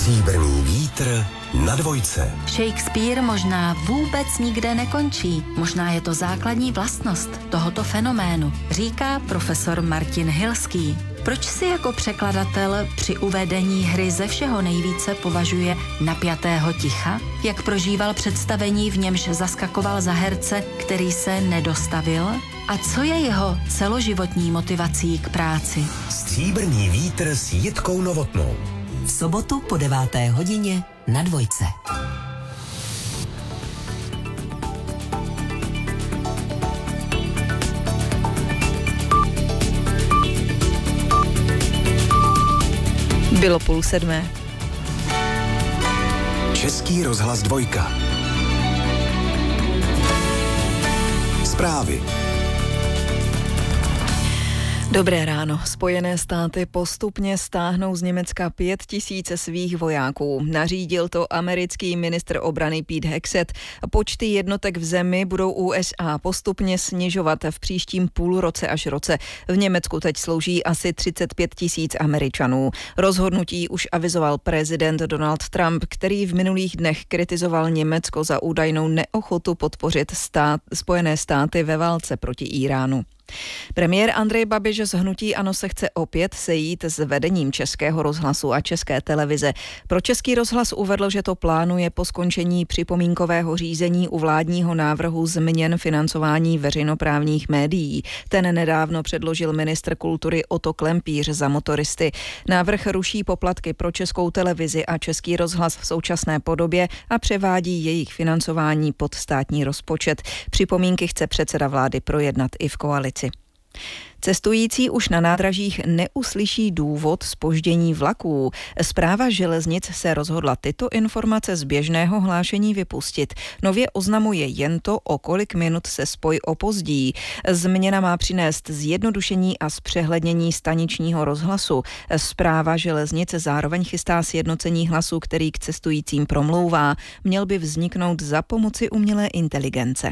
Stříbrný vítr na dvojce. Shakespeare možná vůbec nikde nekončí. Možná je to základní vlastnost tohoto fenoménu, říká profesor Martin Hilský. Proč si jako překladatel při uvedení hry ze všeho nejvíce považuje napjatého ticha? Jak prožíval představení, v němž zaskakoval za herce, který se nedostavil? A co je jeho celoživotní motivací k práci? Stříbrný vítr s Jitkou Novotnou. V sobotu po 9. hodině na dvojce. Bylo 6:30. Český rozhlas 2. Zprávy. Dobré ráno. Spojené státy postupně stáhnou z Německa 5 000 svých vojáků. Nařídil to americký ministr obrany Pete Hegseth. Počty jednotek v zemi budou USA postupně snižovat v příštím půlroce až roce. V Německu teď slouží asi 35 000 Američanů. Rozhodnutí už avizoval prezident Donald Trump, který v minulých dnech kritizoval Německo za údajnou neochotu podpořit Spojené státy ve válce proti Íránu. Premiér Andrej Babiš z hnutí ANO se chce opět sejít s vedením Českého rozhlasu a České televize. Pro Český rozhlas uvedl, že to plánuje po skončení připomínkového řízení u vládního návrhu změn financování veřejnoprávních médií. Ten nedávno předložil ministr kultury Otto Klempíř za motoristy. Návrh ruší poplatky pro Českou televizi a Český rozhlas v současné podobě a převádí jejich financování pod státní rozpočet. Připomínky chce předseda vlády projednat i v koalici. Cestující už na nádražích neuslyší důvod zpoždění vlaků. Správa železnic se rozhodla tyto informace z běžného hlášení vypustit. Nově oznamuje jen to, o kolik minut se spoj opozdí. Změna má přinést zjednodušení a zpřehlednění staničního rozhlasu. Správa železnic zároveň chystá sjednocení hlasu, který k cestujícím promlouvá. Měl by vzniknout za pomoci umělé inteligence.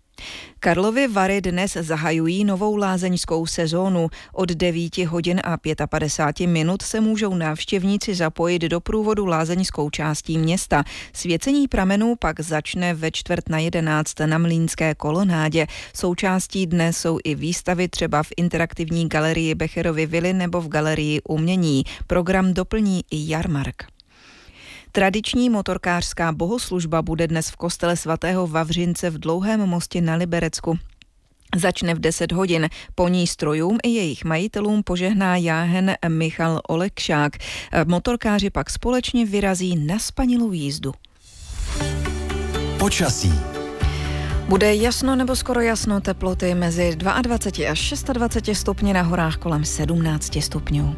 Karlovy Vary dnes zahajují novou lázeňskou sezónu. Od 9 hodin a 55 minut se můžou návštěvníci zapojit do průvodu lázeňskou částí města. Svěcení pramenů pak začne ve 10:45 na Mlýnské kolonádě. Součástí dne jsou i výstavy třeba v interaktivní galerii Becherovy vily nebo v galerii umění. Program doplní i jarmark. Tradiční motorkářská bohoslužba bude dnes v kostele svatého Vavřince v Dlouhém mostě na Liberecku. Začne v 10 hodin. Po ní strojům i jejich majitelům požehná jáhen Michal Olekšák. Motorkáři pak společně vyrazí na spanilou jízdu. Počasí. Bude jasno nebo skoro jasno, teploty mezi 22 až 26 stupni, na horách kolem 17 stupňů.